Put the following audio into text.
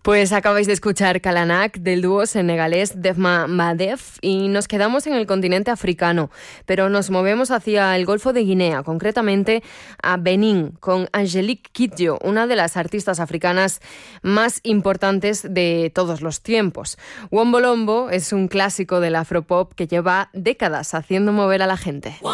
Pues acabáis de escuchar Kalanak del dúo senegalés Defma Madef y nos quedamos en el continente africano, pero nos movemos hacia el Golfo de Guinea, concretamente a Benín, con Angelique Kidjo, una de las artistas africanas más importantes de todos los tiempos. Wombo Lombo es un clásico del afropop que lleva décadas haciendo mover a la gente.